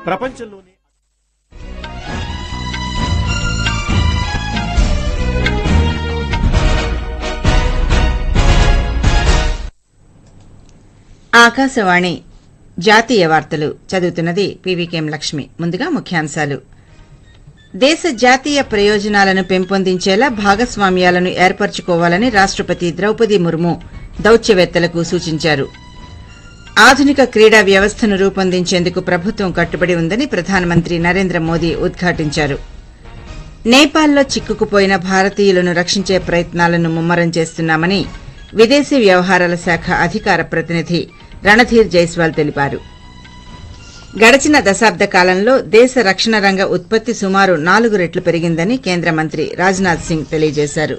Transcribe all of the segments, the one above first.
ప్రపంచంలోనే ఆకాశవాణి జాతీయ వార్తలు చదువుతున్నది పీవీకేఎం లక్ష్మి. ముందుగా ముఖ్యాంశాలు. దేశ జాతీయ ప్రయోజనాలను పెంపొందించేలా భాగస్వామ్యాలను ఏర్పరచుకోవాలని రాష్టపతి ద్రౌపది ముర్ము దౌత్యవేత్తలకు సూచించారు. ఆధునిక క్రీడా వ్యవస్థను రూపొందించేందుకు ప్రభుత్వం కట్టుబడి ఉందని ప్రధానమంత్రి నరేంద్ర మోదీ ఉద్ఘాటించారు. నేపాల్లో చిక్కుకుపోయిన భారతీయులను రక్షించే ప్రయత్నాలను ముమ్మరం చేస్తున్నామని విదేశీ వ్యవహారాల శాఖ అధికార ప్రతినిధి రణధీర్ జైస్వాల్ తెలిపారు. గడచిన దశాబ్ద కాలంలో దేశ రక్షణ రంగ ఉత్పత్తి సుమారు 4 రెట్లు పెరిగిందని కేంద్ర మంత్రి రాజ్నాథ్ సింగ్ తెలియజేశారు.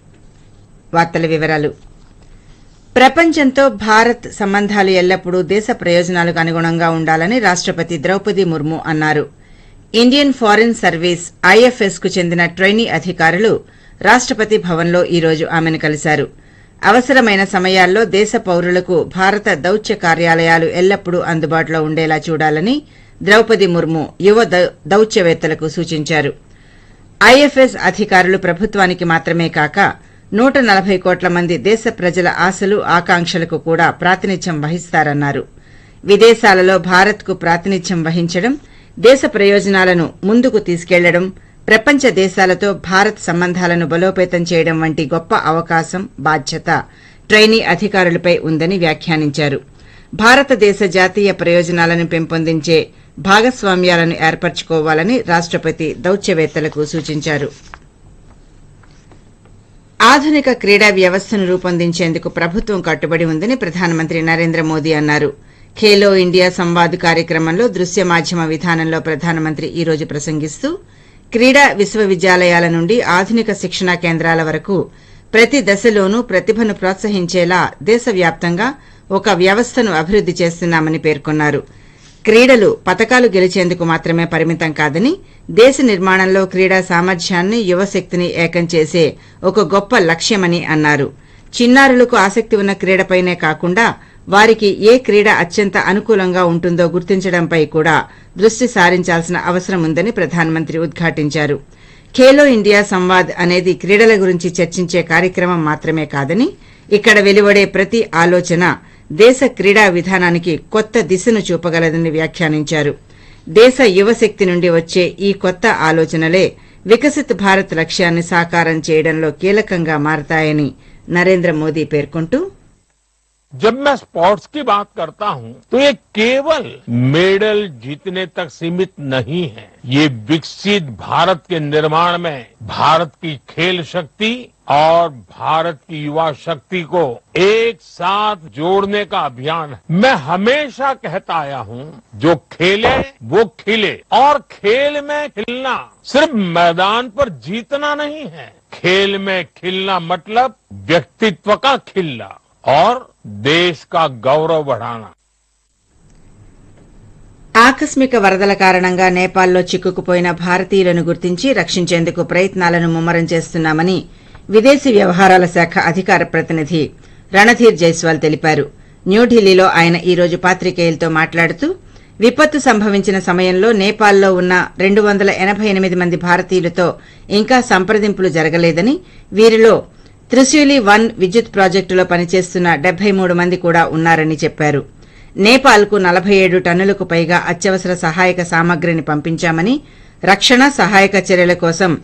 ప్రపంచంతో భారత్ సంబంధాలు ఎల్లప్పుడూ దేశ ప్రయోజనాలకు అనుగుణంగా ఉండాలని రాష్టపతి ద్రౌపది ముర్ము అన్నారు. ఇండియన్ ఫారిన్ సర్వీస్ ఐఎఫ్ఎస్ కు చెందిన ట్రైనీ అధికారులు రాష్టపతి భవన్లో ఈ రోజు ఆమెను కలిశారు. అవసరమైన సమయాల్లో దేశ పౌరులకు భారత దౌత్య కార్యాలయాలు ఎల్లప్పుడూ అందుబాటులో ఉండేలా చూడాలని ద్రౌపది ముర్ము యువ దౌత్యవేత్తలకు సూచించారు. ఐఎఫ్ఎస్ అధికారులు ప్రభుత్వానికి మాత్రమే కాక 140 కోట్ల మంది దేశ ప్రజల ఆశలు ఆకాంక్షలకు కూడా ప్రాతినిధ్యం వహిస్తారన్నారు. విదేశాలలో భారత్కు ప్రాతినిధ్యం వహించడం, దేశ ప్రయోజనాలను ముందుకు తీసుకెళ్లడం, ప్రపంచ దేశాలతో భారత్ సంబంధాలను బలోపేతం చేయడం వంటి గొప్ప అవకాశం, బాధ్యత ట్రైనీ అధికారులపై ఉందని వ్యాఖ్యానించారు. భారతదేశ జాతీయ ప్రయోజనాలను పెంపొందించే భాగస్వామ్యాలను ఏర్పరచుకోవాలని రాష్టపతి దౌత్యవేత్తలకు సూచించారు. ఆధునిక క్రీడా వ్యవస్థను రూపొందించేందుకు ప్రభుత్వం కట్టుబడి ఉందని ప్రధానమంత్రి నరేంద్ర మోదీ అన్నారు. ఖేలో ఇండియా సంవాద్ కార్యక్రమంలో దృశ్య మాధ్యమ విధానంలో ప్రధానమంత్రి ఈ రోజు ప్రసంగిస్తూ క్రీడా విశ్వవిద్యాలయాల నుండి ఆధునిక శిక్షణా కేంద్రాల వరకు ప్రతి దశలోనూ ప్రతిభను ప్రోత్సహించేలా దేశవ్యాప్తంగా ఒక వ్యవస్థను అభివృద్ది చేస్తున్నామని పేర్కొన్నారు. క్రీడలు పతకాలు గెలిచేందుకు మాత్రమే పరిమితం కాదని దేశ నిర్మాణంలో క్రీడా సామర్థ్యాన్ని, యువశక్తిని ఏకం చేసే ఒక గొప్ప లక్ష్యమని అన్నారు. చిన్నారులకు ఆసక్తి ఉన్న క్రీడపైనే కాకుండా వారికి ఏ క్రీడ అత్యంత అనుకూలంగా ఉంటుందో గుర్తించడంపై కూడా దృష్టి సారించాల్సిన అవసరం ఉందని ప్రధానమంత్రి ఉద్ఘాటించారు. ఖేలో ఇండియా సంవాద్ అనేది క్రీడల గురించి చర్చించే కార్యక్రమం మాత్రమే కాదని, ఇక్కడ వెలువడే ప్రతి ఆలోచన దేశ క్రీడా విధానానికి కొత్త దిశను చూపగలదని వ్యాఖ్యానించారు. దేశ యువశక్తి నుండి వచ్చే ఈ కొత్త ఆలోచనలే వికసిత్ భారత్ లక్ష్యాన్ని సాకారం చేయడంలో కీలకంగా మారతాయని నరేంద్ర మోదీ పేర్కొంటూ, जब मैं स्पोर्ट्स की बात करता हूं तो ये केवल मेडल जीतने तक सीमित नहीं है. ये विकसित भारत के निर्माण में भारत की खेल शक्ति और भारत की युवा शक्ति को एक साथ जोड़ने का अभियान है. मैं हमेशा कहता आया हूं, जो खेले वो खिले, और खेल में खिलना सिर्फ मैदान पर जीतना नहीं है. खेल में खिलना मतलब व्यक्तित्व का खिलना और देश का गौरव बढ़ाना. ఆకస్మిక వరదల కారణంగా నేపాల్లో చిక్కుకుపోయిన భారతీయులను గుర్తించి రక్షించేందుకు ప్రయత్నాలను ముమ్మరం చేస్తున్నామని విదేశీ వ్యవహారాల శాఖ అధికార ప్రతినిధి రణధీర్ జైస్వాల్ తెలిపారు. న్యూఢిల్లీలో ఆయన ఈ రోజు పాత్రికేయులతో మాట్లాడుతూ, విపత్తు సంభవించిన సమయంలో నేపాల్లో ఉన్న 288 మంది భారతీయులతో ఇంకా సంప్రదింపులు జరగలేదని, వీరిలో త్రిశూలి 1 విద్యుత్ ప్రాజెక్టులో పనిచేస్తున్న 73 మంది కూడా ఉన్నారని చెప్పారు. నేపాల్కు 47 టన్నులకు పైగా అత్యవసర సహాయక సామగ్రిని పంపించామని, రక్షణ సహాయక చర్యల కోసం